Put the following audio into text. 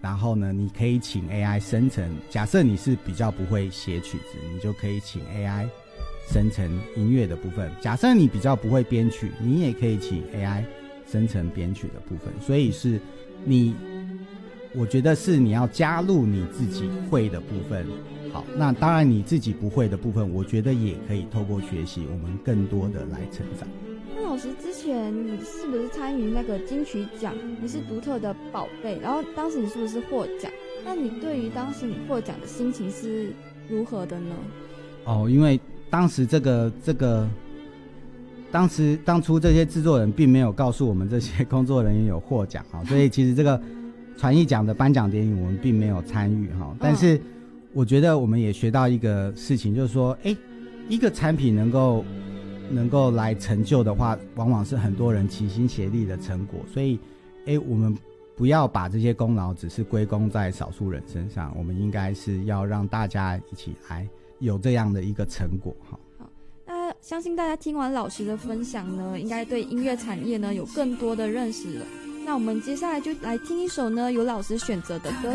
然后呢，你可以请 AI 生成，假设你是比较不会写曲子，你就可以请 AI 生成音乐的部分。假设你比较不会编曲，你也可以请 AI 生成编曲的部分。所以是我觉得是你要加入你自己会的部分。好，那当然你自己不会的部分，我觉得也可以透过学习，我们更多的来成长。 那老师之前你是不是参与那个金曲奖？你是独特的宝贝，然后当时你是不是获奖？那你对于当时你获奖的心情是如何的呢？ 因为当时当初这些制作人并没有告诉我们这些工作人员有获奖，所以其实这个传艺奖的颁奖典礼我们并没有参与，但是我觉得我们也学到一个事情，就是说一个产品能够来成就的话，往往是很多人齐心协力的成果。所以我们不要把这些功劳只是归功在少数人身上，我们应该是要让大家一起来有这样的一个成果。好， 那相信大家听完老师的分享呢，应该对音乐产业呢有更多的认识了。那我们接下来就来听一首呢由老师选择的歌